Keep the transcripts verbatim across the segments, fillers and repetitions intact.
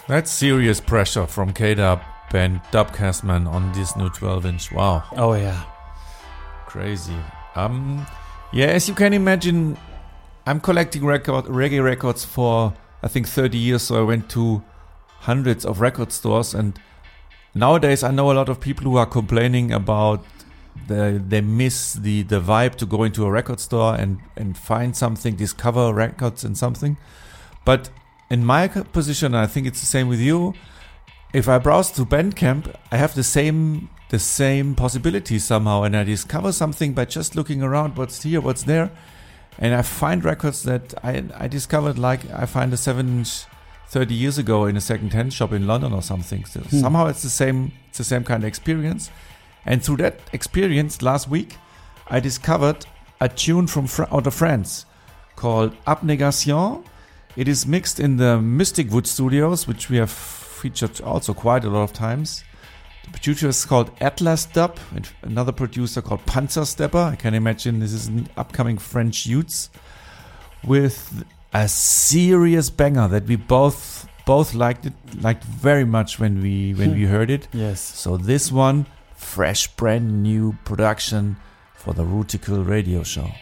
That's serious pressure from K-Dub and Dubcastman on this new twelve inch. Wow. Oh yeah. Crazy. Um, yeah, as you can imagine, I'm collecting record reggae records for I think thirty years, so I went to hundreds of record stores, and nowadays I know a lot of people who are complaining about the, they miss the, the vibe to go into a record store and, and find something, discover records and something. But in my position, I think it's the same with you. If I browse to Bandcamp, I have the same the same possibilities somehow, and I discover something by just looking around, what's here, what's there, and I find records that I I discovered, like I find a seven inch thirty years ago in a second-hand shop in London or something. So hmm. Somehow it's the same it's the same kind of experience, and through that experience, last week I discovered a tune from Fra- out of France called Abnégation. It is mixed in the Mystic Wood Studios, which we have featured also quite a lot of times. The producer is called Atlas Dub, and another producer called Panzerstepper. I can imagine this is an upcoming French youths with a serious banger that we both both liked it liked very much when we when we heard it. Yes. So this one, fresh, brand new production for the Rutical Radio Show.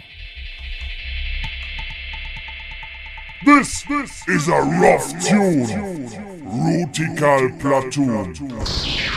This, this is a rough tune, Rutical Platoon.